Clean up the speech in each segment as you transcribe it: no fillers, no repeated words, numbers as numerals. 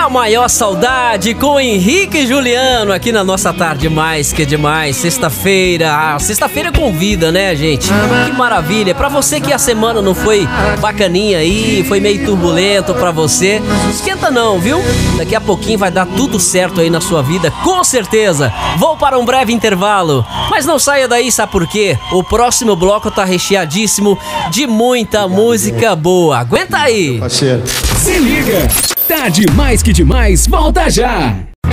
A maior saudade com Henrique e Juliano aqui na nossa tarde mais que demais. Sexta-feira, sexta-feira convida, né, gente? Que maravilha. Pra você que a semana não foi bacaninha aí, foi meio turbulento pra você, não esquenta não, viu? Daqui a pouquinho vai dar tudo certo aí na sua vida, com certeza. Vou para um breve intervalo, mas não saia daí, sabe por quê? O próximo bloco tá recheadíssimo de muita música boa. Aguenta aí! Parceiro. Se liga! Tarde mais que demais, volta já!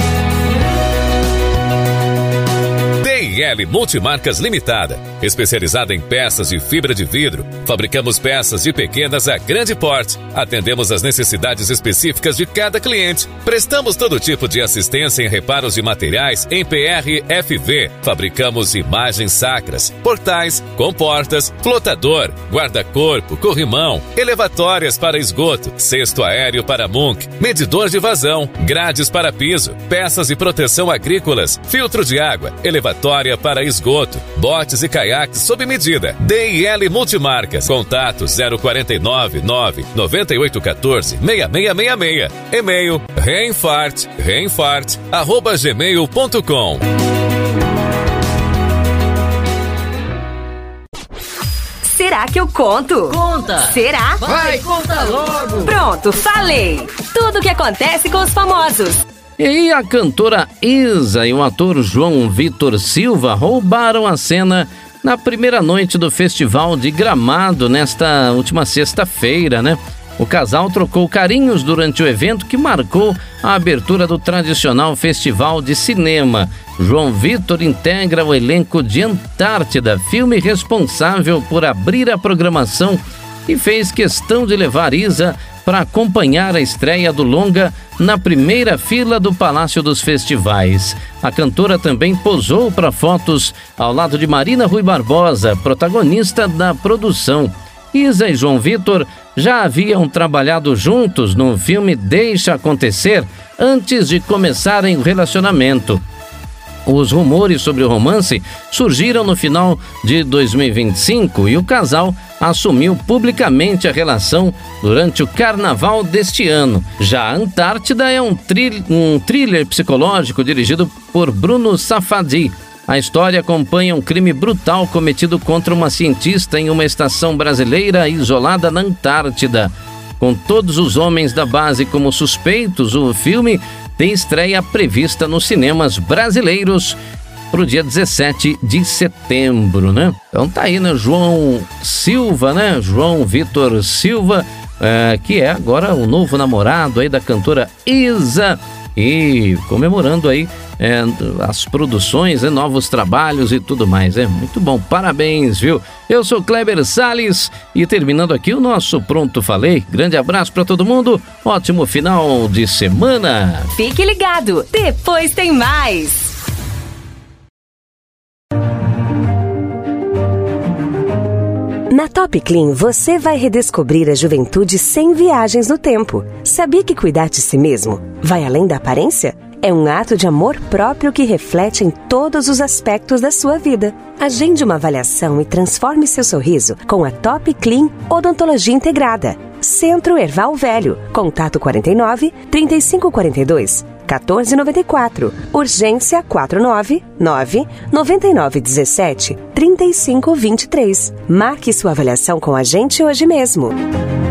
DL Multimarcas Limitada, especializada em peças de fibra de vidro. Fabricamos peças de pequenas a grande porte. Atendemos às necessidades específicas de cada cliente. Prestamos todo tipo de assistência em reparos de materiais em PRFV. Fabricamos imagens sacras, portais, comportas, flotador, guarda-corpo, corrimão, elevatórias para esgoto, cesto aéreo para Munk, medidor de vazão, grades para piso, peças de proteção agrícolas, filtro de água, elevatória para esgoto, botes e caiaques sob medida. DL Multimarcas. Contato 049 9 9814 6666. E-mail reinfart@gmail.com. Será que eu conto? Conta! Será? Vai, conta logo! Pronto, falei! Tudo o que acontece com os famosos. E aí a cantora Isa e o ator João Vitor Silva roubaram a cena na primeira noite do Festival de Gramado, nesta última sexta-feira, né? O casal trocou carinhos durante o evento que marcou a abertura do tradicional Festival de Cinema. João Vitor integra o elenco de Antártida, filme responsável por abrir a programação, e fez questão de levar Isa para acompanhar a estreia do longa na primeira fila do Palácio dos Festivais. A cantora também posou para fotos ao lado de Marina Rui Barbosa, protagonista da produção. Isa e João Vitor já haviam trabalhado juntos no filme Deixa Acontecer antes de começarem o relacionamento. Os rumores sobre o romance surgiram no final de 2025 e o casal assumiu publicamente a relação durante o carnaval deste ano. Já a Antártida é um thriller psicológico dirigido por Bruno Safadi. A história acompanha um crime brutal cometido contra uma cientista em uma estação brasileira isolada na Antártida. Com todos os homens da base como suspeitos, o filme tem estreia prevista nos cinemas brasileiros para o dia 17 de setembro, né? Então tá aí, né? João Silva, né? João Vitor Silva, que é agora o novo namorado aí da cantora Isa, e comemorando aí as produções, novos trabalhos e tudo mais. Muito bom, parabéns, viu? Eu sou Kleber Salles e terminando aqui o nosso Pronto Falei. Grande abraço pra todo mundo, ótimo final de semana. Fique ligado, depois tem mais. Na Top Clean, você vai redescobrir a juventude sem viagens no tempo. Sabia que cuidar de si mesmo vai além da aparência? É um ato de amor próprio que reflete em todos os aspectos da sua vida. Agende uma avaliação e transforme seu sorriso com a Top Clean Odontologia Integrada. Centro Erval Velho. Contato 49 3542 1494. Urgência 499 9917 3523. Marque sua avaliação com a gente hoje mesmo.